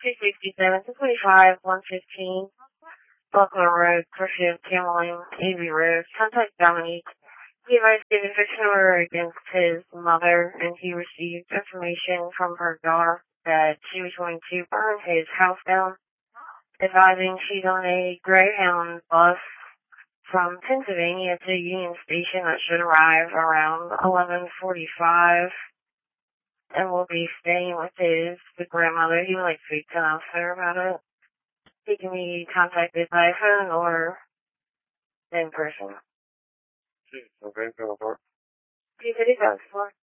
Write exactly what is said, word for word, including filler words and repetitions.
two sixty-seven, two twenty-five, one fifteen, Buckler Road, Clifford, Cameline, A B Road. Contact Dominique. He advised an eviction order against his mother, and he received information from her daughter that she was going to burn his house down, advising she's on a Greyhound bus from Pennsylvania to Union Station that should arrive around eleven forty-five, and will be staying with his the grandmother. He would like to speak to an officer about it. He can be contacted by phone or in person. Okay, go for it. He said he's out for